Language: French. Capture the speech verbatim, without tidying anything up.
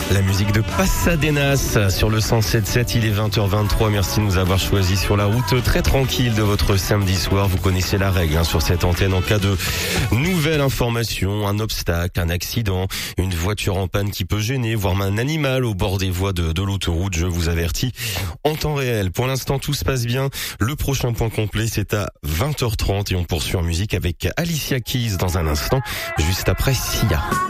La musique de Pasadenas sur le cent sept sept, il est vingt heures vingt-trois. Merci de nous avoir choisi sur la route très tranquille de votre samedi soir. Vous connaissez la règle hein, sur cette antenne en cas de nouvelle information, un obstacle, un accident, une voiture en panne qui peut gêner, voire un animal au bord des voies de, de l'autoroute. Je vous avertis en temps réel. Pour l'instant, tout se passe bien. Le prochain point complet, c'est à vingt heures trente et on poursuit en musique avec Alicia Keys dans un instant, juste après Sia.